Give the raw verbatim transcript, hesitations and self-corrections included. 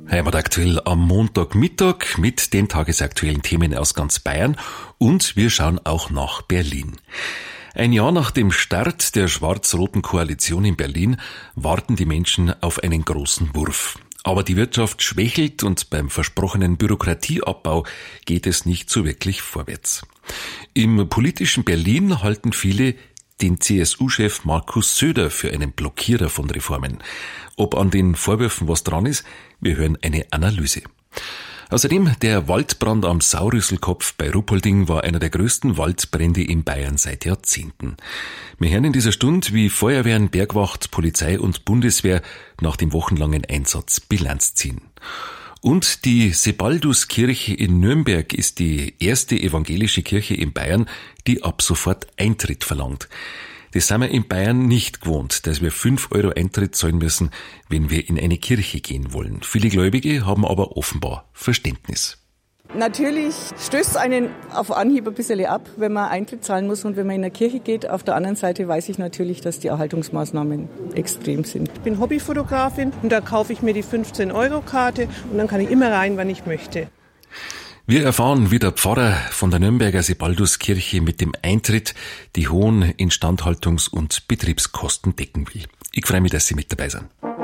Heimat aktuell am Montagmittag mit den tagesaktuellen Themen aus ganz Bayern und wir schauen auch nach Berlin. Ein Jahr nach dem Start der schwarz-roten Koalition in Berlin warten die Menschen auf einen großen Wurf. Aber die Wirtschaft schwächelt und beim versprochenen Bürokratieabbau geht es nicht so wirklich vorwärts. Im politischen Berlin halten viele den C S U-Chef Markus Söder für einen Blockierer von Reformen. Ob an den Vorwürfen was dran ist, wir hören eine Analyse. Außerdem, der Waldbrand am Saurüsselkopf bei Ruppolding war einer der größten Waldbrände in Bayern seit Jahrzehnten. Wir hören in dieser Stunde, wie Feuerwehren, Bergwacht, Polizei und Bundeswehr nach dem wochenlangen Einsatz Bilanz ziehen. Und die Sebalduskirche in Nürnberg ist die erste evangelische Kirche in Bayern, die ab sofort Eintritt verlangt. Das sind wir in Bayern nicht gewohnt, dass wir fünf Euro Eintritt zahlen müssen, wenn wir in eine Kirche gehen wollen. Viele Gläubige haben aber offenbar Verständnis. Natürlich stößt einen auf Anhieb ein bisschen ab, wenn man Eintritt zahlen muss und wenn man in eine Kirche geht. Auf der anderen Seite weiß ich natürlich, dass die Erhaltungsmaßnahmen extrem sind. Ich bin Hobbyfotografin und da kaufe ich mir die fünfzehn Euro Karte und dann kann ich immer rein, wann ich möchte. Wir erfahren, wie der Pfarrer von der Nürnberger Sebalduskirche mit dem Eintritt die hohen Instandhaltungs- und Betriebskosten decken will. Ich freue mich, dass Sie mit dabei sind.